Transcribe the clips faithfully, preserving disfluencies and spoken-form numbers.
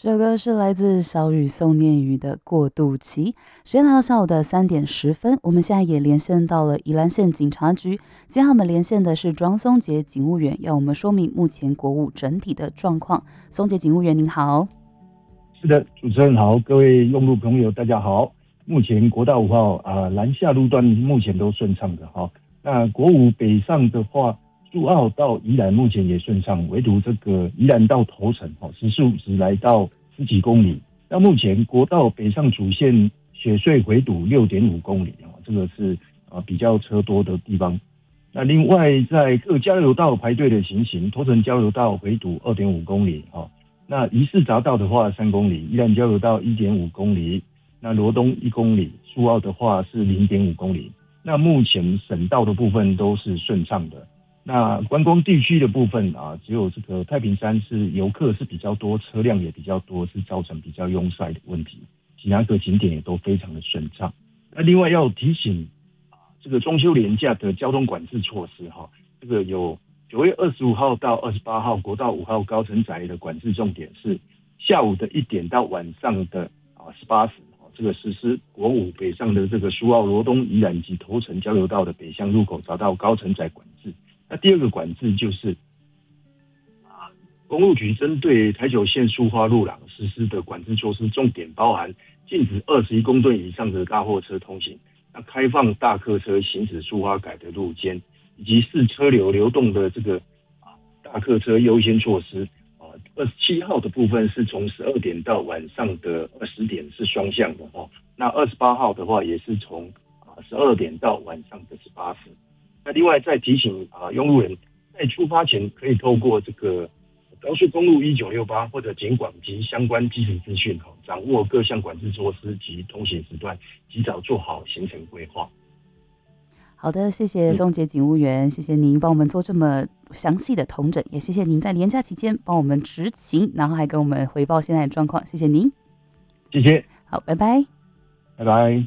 这首歌是来自小雨宋念宇的《过渡期》。时间来到下午的三点十分，我们现在也连线到了宜兰县警察局。今天我们连线的是庄松杰警务员，要我们说明目前国五整体的状况。松杰警务员您好。 是的，主持人好，各位用路朋友大家好。目前国道五号啊、呃、南下路段目前都顺畅的哈。那国五北上的话，苏澳到宜兰目前也顺畅，唯独这个宜兰到头城哈，时速只来到十几公里。那目前国道北上主线雪隧回堵六点五公里啊，这个是啊比较车多的地方。那另外在各交流道排队的情形，头城交流道回堵二点五公里哈。那宜市匝道的话三公里，宜兰交流道一点五公里，那罗东一公里，苏澳的话是零点五公里。那目前省道的部分都是顺畅的。那观光地区的部分啊，只有这个太平山是游客是比较多，车辆也比较多，是造成比较拥塞的问题。其他个景点也都非常的顺畅。那另外要提醒啊，这个中秋连假的交通管制措施哈，这个有九月二十五号到二十八号国道五号高乘载的管制重点是下午的一点到晚上的啊十八时，这个实施国五北上的这个苏澳、罗东、宜兰及头城交流道的北向入口匝道高乘载管制。那第二个管制就是啊，公路局针对台九线苏花路廊实施的管制措施，重点包含禁止二十一公吨以上的大货车通行，那开放大客车行驶苏花改的路肩，以及视车流流动的这个啊大客车优先措施。啊，二十七号的部分是从十二点到晚上的二十点是双向的哦。那二十八号的话也是从啊十二点到晚上的十八时。那另外再提醒啊，用路人在出发前可以透过这个高速公路一九六八或者警管及相关基础资讯，掌握各项管制措施及通行时段，及早做好行程规划。 好的，谢谢松杰警务员，谢谢您帮我们做这么详细的统整，也谢谢您在连假期间帮我们执勤，然后还跟我们回报现在的状况，谢谢您。 谢谢。 好，拜拜。 拜拜。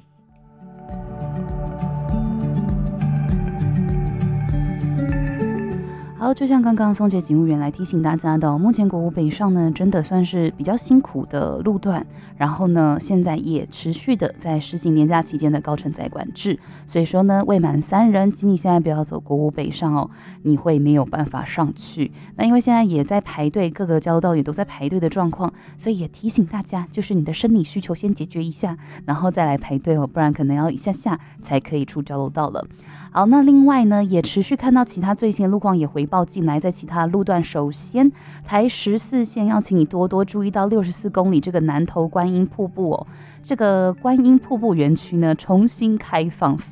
好，就像刚刚松杰警务员来提醒大家的，目前国五北上呢，真的算是比较辛苦的路段，然后呢，现在也持续的在实行年假期间的高乘载管制，所以说呢，未满三人，请你现在不要走国五北上哦，你会没有办法上去。那因为现在也在排队，各个交流道也都在排队的状况，所以也提醒大家，就是你的生理需求先解决一下，然后再来排队哦，不然可能要一下下才可以出交流道了。好，那另外呢，也持续看到其他最新的路况也回报进来，在其他路段，首先台十四线要请你多多注意到六十四公里这个南投观音瀑布哦，这个观音瀑布园区呢重新开放，